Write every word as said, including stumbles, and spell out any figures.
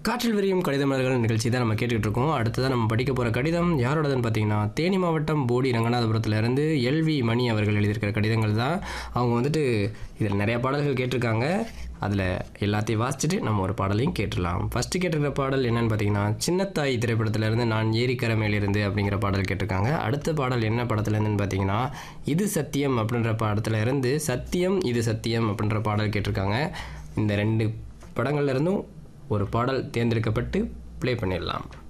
காற்றில் விரியும் கடித மலர்கள் நிகழ்ச்சி தான் நம்ம கேட்டுக்கிட்டு இருக்கோம். அடுத்ததான் நம்ம படிக்க போகிற கடிதம் யாரோடதுன்னு பார்த்தீங்கன்னா, தேனி மாவட்டம் போடி ரங்கநாதபுரத்துலேருந்து எல்வி மணி அவர்கள் எழுதியிருக்கிற கடிதங்கள் தான். அவங்க வந்துட்டு இதில் நிறைய பாடல்கள் கேட்டிருக்காங்க. அதில் எல்லாத்தையும் வாசிச்சுட்டு நம்ம ஒரு பாடலையும் கேட்டுடலாம். ஃபஸ்ட்டு கேட்டிருக்கிற பாடல் என்னன்னு பார்த்தீங்கன்னா, சின்னத்தாய் திரைப்படத்திலேருந்து நான் ஏரிக்கரை மேலிருந்து அப்படிங்கிற பாடல் கேட்டிருக்காங்க. அடுத்த பாடல் என்ன படத்துலேருந்துன்னு பார்த்தீங்கன்னா, இது சத்தியம் அப்படின்ற படத்துல இருந்து சத்தியம் இது சத்தியம் அப்படின்ற பாடல் கேட்டிருக்காங்க. இந்த ரெண்டு படங்கள்ல இருந்தும் ஒரு பாடல் தேர்ந்தெடுக்கப்பட்டு ப்ளே பண்ணிடலாம்.